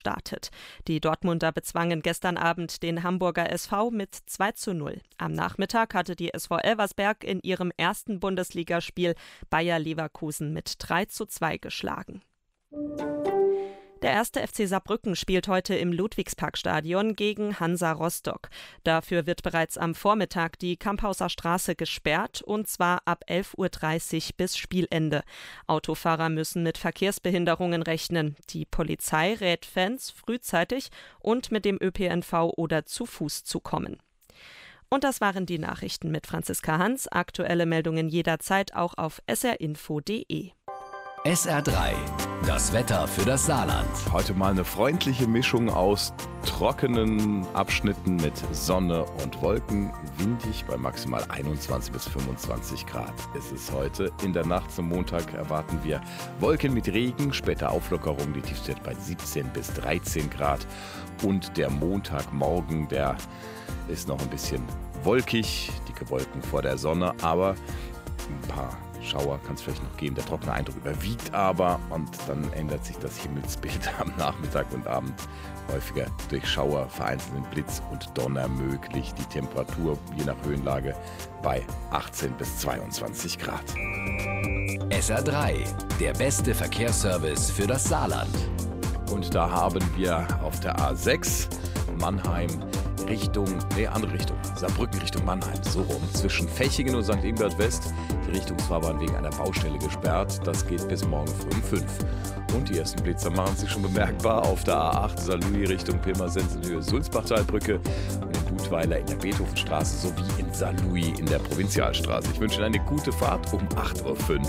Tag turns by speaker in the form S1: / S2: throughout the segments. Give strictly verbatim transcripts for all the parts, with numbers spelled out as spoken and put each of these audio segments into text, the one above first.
S1: startet. Die Dortmunder bezwangen gestern Abend den Hamburger S V mit zwei zu null. Am Nachmittag hatte die S V Elversberg in ihrem ersten Bundesligaspiel Bayer Leverkusen mit drei zu zwei geschlagen. Der erste F C Saarbrücken spielt heute im Ludwigsparkstadion gegen Hansa Rostock. Dafür wird bereits am Vormittag die Kamphauser Straße gesperrt, und zwar ab elf Uhr dreißig bis Spielende. Autofahrer müssen mit Verkehrsbehinderungen rechnen. Die Polizei rät Fans, frühzeitig und mit dem Ö P N V oder zu Fuß zu kommen. Und das waren die Nachrichten mit Franziska Hans. Aktuelle Meldungen jederzeit auch auf s r info punkt d e.
S2: S R drei, das Wetter für das Saarland.
S3: Heute mal eine freundliche Mischung aus trockenen Abschnitten mit Sonne und Wolken. Windig bei maximal einundzwanzig bis fünfundzwanzig Grad ist es heute. In der Nacht zum Montag erwarten wir Wolken mit Regen, später Auflockerung. Die Tiefstwerte bei siebzehn bis dreizehn Grad. Und der Montagmorgen, der ist noch ein bisschen wolkig. Dicke Wolken vor der Sonne, aber ein paar Schauer kann es vielleicht noch geben. Der trockene Eindruck überwiegt aber, und dann ändert sich das Himmelsbild am Nachmittag und Abend häufiger durch Schauer, vereinzelten Blitz und Donner möglich. Die Temperatur je nach Höhenlage bei achtzehn bis zweiundzwanzig Grad.
S2: S R drei, der beste Verkehrsservice für das Saarland.
S3: Und da haben wir auf der A sechs Mannheim Richtung, nee, andere Richtung, Saarbrücken Richtung Mannheim, so rum, zwischen Fechingen und Sankt Ingbert West, die Richtungsfahrbahn wegen einer Baustelle gesperrt. Das geht bis morgen früh um fünf. Und die ersten Blitzer machen sich schon bemerkbar auf der A acht Saarlouis Richtung Pirmasens in Höhe Sulzbachtalbrücke und in Dudweiler in der Beethovenstraße sowie in Saarlouis in der Provinzialstraße. Ich wünsche Ihnen eine gute Fahrt um acht Uhr fünf.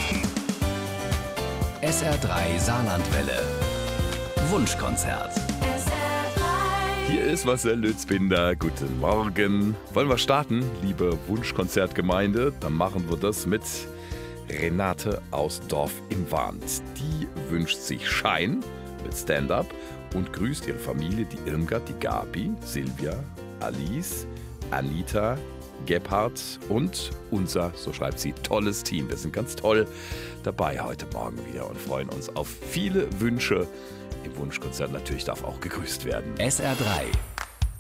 S2: S R drei Saarlandwelle. Wunschkonzert.
S3: Hier ist Marcel Lützbinder. Guten Morgen. Wollen wir starten, liebe Wunschkonzertgemeinde? Dann machen wir das mit Renate aus Dorf im Wand. Die wünscht sich Schein mit Stand-Up und grüßt ihre Familie, die Irmgard, die Gabi, Silvia, Alice, Anita, Gebhard und unser, so schreibt sie, tolles Team. Wir sind ganz toll dabei heute Morgen wieder und freuen uns auf viele Wünsche. Im Wunschkonzert natürlich darf auch gegrüßt werden.
S2: S R drei,